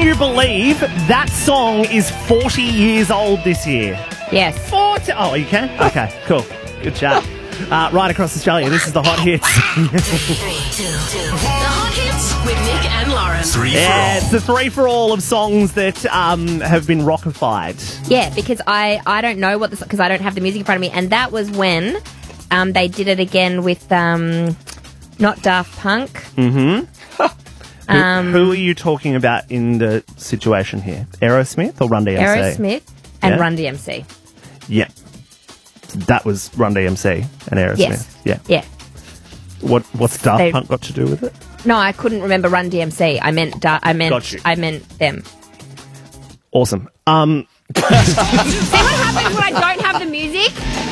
you believe that song is 40 years old this year? Yes. 40. Oh, you can? Okay, cool. Good chat. Right across Australia, this is the Hot Hits. 3, 2, 2. The Hot Hits with Nick and Lauren. 3 for Yeah, all. it's the free-for-all of songs that have been rockified. Yeah, because I don't know what because I don't have the music in front of me, and that was when they did it again with not Daft Punk. Who are you talking about in the situation here? Aerosmith or Run DMC? Aerosmith and Yeah. Run DMC. Yeah. That was Run DMC and Aerosmith. Yes. Yeah. Yeah. What's Daft They- Punk got to do with it? No, I couldn't remember Run DMC. I meant Got you. I meant them. Awesome. See what happens when I don't have the music?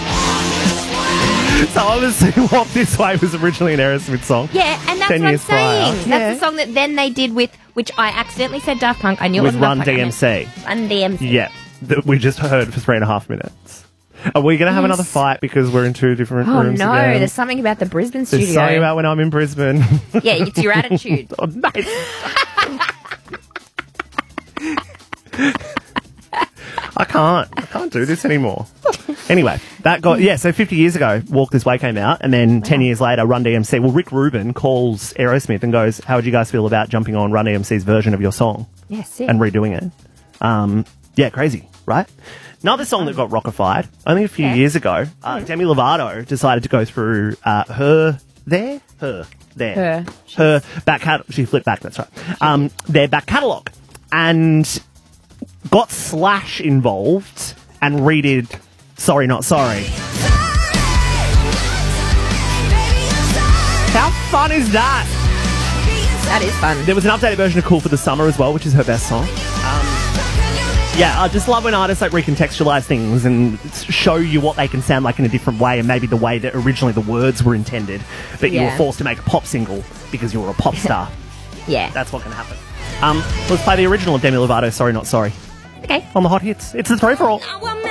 So obviously Walk This Way was originally an Aerosmith song. Yeah, and that's 10 what I'm years prior. saying. Yeah. That's the song that then they did with, which I accidentally said Daft Punk. I knew With it wasn't Run Daft Punk. I meant DMC. Run DMC. Yeah. That we just heard for 3.5 minutes. Are we going to have another fight because we're in two different Oh rooms no, again? there's something about the Brisbane studio. There's something about when I'm in Brisbane. Yeah, it's your attitude. Oh, nice. I can't do this anymore. Anyway, so 50 years ago, Walk This Way came out, and then 10 years later, Run DMC. Well, Rick Rubin calls Aerosmith and goes, "How would you guys feel about jumping on Run DMC's version of your song Yes, yeah. and redoing it?" Yeah, crazy, right? Another song that got rockified only a few years ago. Demi Lovato decided to go through her back catalog. She flipped back. That's right. Their back catalog, and got Slash involved and redid Sorry Not Sorry. How fun is that? That is fun. There was an updated version of Cool for the Summer as well, which is her best song. Yeah, I just love when artists like recontextualize things and show you what they can sound like in a different way, and maybe the way that originally the words were intended, but you were Yeah. forced to make a pop single because you were a pop star. Yeah. That's what can happen. Let's play the original of Demi Lovato, Sorry Not Sorry, Okay. on the Hot Hits. It's the 3 for all. I want